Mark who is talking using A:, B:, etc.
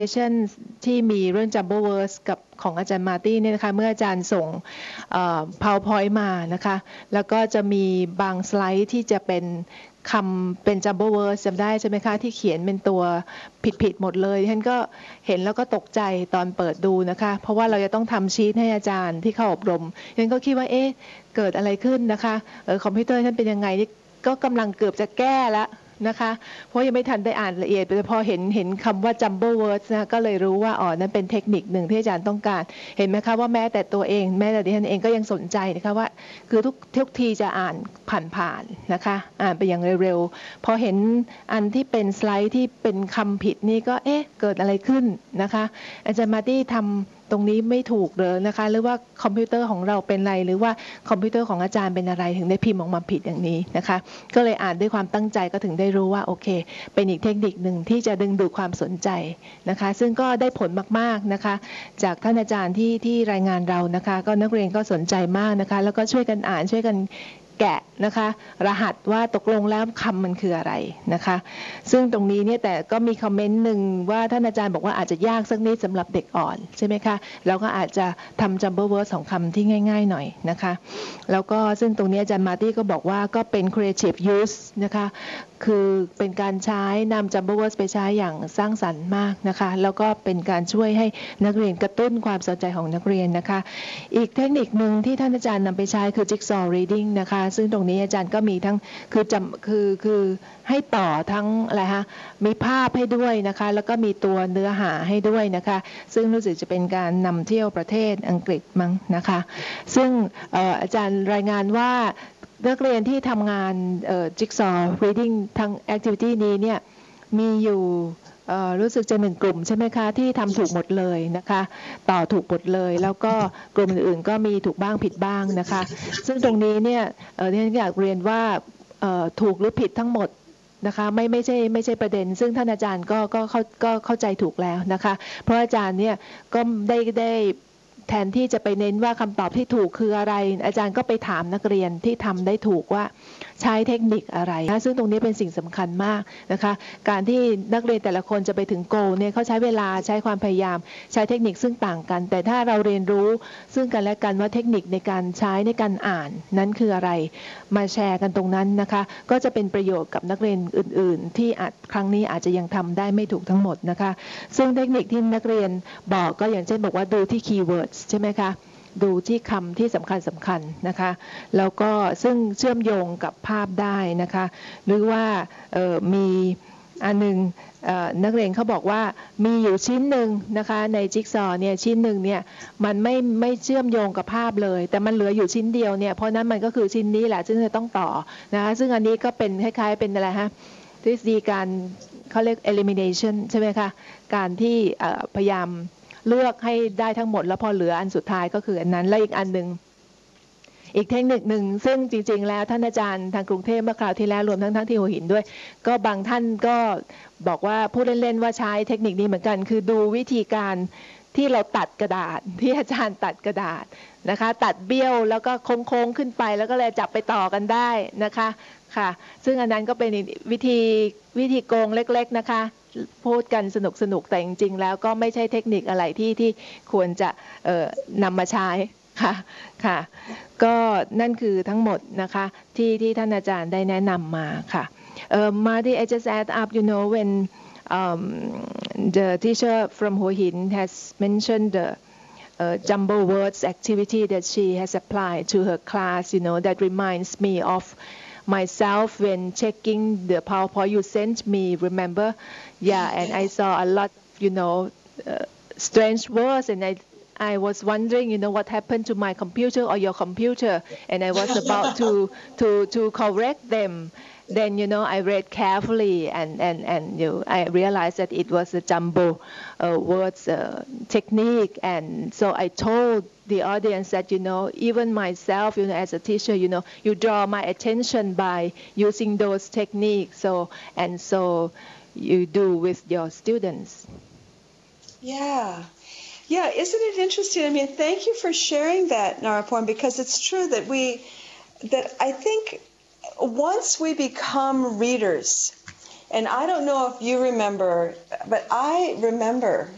A: ที่มีเรื่อง Jumbo Verse กับของอาจารย์มาร์ตี้เนี่ยนะคะเมื่ออาจารย์ส่งPowerPoint มานะคะแล้วก็จะมีบางสไลด์ที่จะเป็นคำเป็น Jumbo Verse จำได้ใช่ไหมคะที่เขียนเป็นตัวผิดหมดเลยท่านก็เห็นแล้วก็ตกใจตอนเปิดดูนะคะเพราะว่าเราจะต้องทำชีทให้อาจารย์ที่เข้าอบรมท่านก็คิดว่าเอ๊ะเกิดอะไรขึ้นนะคะคอมพิวเตอร์ท่านเป็นยังไงนี่ก็กำลังเกือบจะแก้แล้วนะคะเพราะยังไม่ทันได้อ่านละเอียดแต่พอเห็นคำว่า jumbo words นะก็เลยรู้ว่าอ๋อนั่นเป็นเทคนิคหนึ่งที่อาจารย์ต้องการเห็นไหมคะว่าแม้แต่ตัวเองแม้แต่ดิฉันเองก็ยังสนใจนะคะว่าคือทุกทีจะอ่านผ่านนะคะอ่านไปอย่างเร็วๆพอเห็นอันที่เป็นสไลด์ที่เป็นคำผิดนี่ก็เอ๊ะเกิดอะไรขึ้นนะคะอาจารย์มาร์ตี้ทำตรงนี้ไม่ถูกเลยนะคะหรือว่าคอมพิวเตอร์ของเราเป็นไรหรือว่าคอมพิวเตอร์ของอาจารย์เป็นอะไรถึงได้พิมพ์ออกมาผิดอย่างนี้นะคะก็เลยอ่านด้วยความตั้งใจก็ถึงได้รู้ว่าโอเคเป็นอีกเทคนิคหนึ่งที่จะดึงดูดความสนใจนะคะซึ่งก็ได้ผลมากๆนะคะจากท่านอาจารย์ที่รายงานเรานะคะก็นักเรียนก็สนใจมากนะคะแล้วก็ช่วยกันอ่านช่วยกันแกะนะคะรหัสว่าตกลงแล้วคำมันคืออะไรนะคะซึ่งตรงนี้เนี่ยแต่ก็มีคอมเมนต์หนึ่งว่าท่านอาจารย์บอกว่าอาจจะยากสักนิดสำหรับเด็กอ่อนใช่ไหมคะเราก็อาจจะทำ Jumbo Verse สองคำที่ง่ายๆหน่อยนะคะแล้วก็ซึ่งตรงนี้อาจารย์มาร์ตี้ก็บอกว่าก็เป็น creative use นะคะคือเป็นการใช้นำ Jumbo Verse ไปใช้อย่างสร้างสรรค์มากนะคะแล้วก็เป็นการช่วยให้นักเรียนกระตุ้นความสนใจของนักเรียนนะคะอีกเทคนิคหนึ่งที่ท่านอาจารย์นำไปใช้คือ Jigsaw Reading นะคะซึ่งตรงนี้อาจารย์ก็มีทั้งคือให้ต่อทั้งอะไรฮะมีภาพให้ด้วยนะคะแล้วก็มีตัวเนื้อหาให้ด้วยนะคะซึ่งรู้สึกจะเป็นการนำเที่ยวประเทศอังกฤษมั้งนะคะซึ่งอาจารย์รายงานว่านักเรียนที่ทำงานJigsaw Reading ทั้ง activity นี้เนี่ยมีอยู่รู้สึกจะ1 กลุ่มใช่ไหมคะที่ทำถูกหมดเลยนะคะต่อถูกหมดเลยแล้วก็กลุ่มอื่นๆก็มีถูกบ้างผิดบ้างนะคะซึ่งตรงนี้เนี่ยที่ฉันอยากเรียนว่าถูกหรือผิดทั้งหมดนะคะไม่ใช่ประเด็นซึ่งท่านอาจารย์ก็เข้าใจถูกแล้วนะคะเพราะอาจารย์เนี่ยก็ได้แทนที่จะไปเน้นว่าคำตอบที่ถูกคืออะไรอาจารย์ก็ไปถามนักเรียนที่ทำได้ถูกว่าใช้เทคนิคอะไรนะซึ่งตรงนี้เป็นสิ่งสำคัญมากนะคะการที่นักเรียนแต่ละคนจะไปถึงโกเนี่ยเขาใช้เวลาใช้ความพยายามใช้เทคนิคซึ่งต่างกันแต่ถ้าเราเรียนรู้ซึ่งกันและกันว่าเทคนิคในการใช้ในการอ่านนั้นคืออะไรมาแชร์กันตรงนั้นนะคะก็จะเป็นประโยชน์กับนักเรียนอื่นๆที่ครั้งนี้อาจจะยังทำได้ไม่ถูกทั้งหมดนะคะซึ่งเทคนิคที่นักเรียนบอกก็อย่างเช่นบอกว่าดูที่คีย์เวิร์ดใช่ไหมคะดูที่คำที่สำคัญนะคะแล้วก็ซึ่งเชื่อมโยงกับภาพได้นะคะหรือว่ามีอันนึงนักเรียนเขาบอกว่ามีอยู่ชิ้นหนึ่งนะคะในจิ๊กซอว์เนี่ยชิ้นหนึ่งเนี่ยมันไม่เชื่อมโยงกับภาพเลยแต่มันเหลืออยู่ชิ้นเดียวเนี่ยเพราะนั้นมันก็คือชิ้นนี้แหละซึ่งจะต้องต่อนะคะซึ่งอันนี้ก็เป็นคล้ายๆเป็นอะไรฮะทฤษฎีการเขาเรียก elimination ใช่ไหมคะการที่พยายามเลือกให้ได้ทั้งหมดแล้วพอเหลืออันสุดท้ายก็คืออันนั้นและอีกอันหนึ่งอีกเทคนิคหนึ่งซึ่งจริงๆแล้วท่านอาจารย์ทางกรุงเทพเมื่อคราวที่แล้วรวมทั้งที่หัวหินด้วยก็บางท่านก็บอกว่าพูดเล่นๆว่าใช้เทคนิคนี้เหมือนกันคือดูวิธีการที่เราตัดกระดาษที่อาจารย์ตัดกระดาษนะคะตัดเบี้ยวแล้วก็โค้งๆขึ้นไปแล้วก็เลยจับไปต่อกันได้นะคะค่ะซึ่งอันนั้นก็เป็นวิธีโกงเล็กๆนะคะพูดกันสนุกแต่จริงๆแล้วก็ไม่ใช่เทคนิคอะไรที่ควรจะนำมาใช้ค่ะก็นั่นคือทั้งหมดนะคะที่ท่านอาจารย์ได้แนะนำมาค่ะMarty, I just add up, when the teacher from Hua Hin has mentioned the jumbo words activity that she has applied to her class, that reminds me of myself when checking the PowerPoint you sent me, remember? Yeah, and I saw a lot, strange words, and I was wondering, what happened to my computer or your computer, and I was about to correct them. Then, I read carefully and I realized that it was a jumbo words technique. And so I told the audience that, even myself, as a teacher, you draw my attention by using those techniques. So you do with your students.
B: Yeah. Yeah, isn't it interesting? I mean, thank you for sharing that, Naraporn, because it's true that I think once we become readers, and I don't know if you remember, but I remember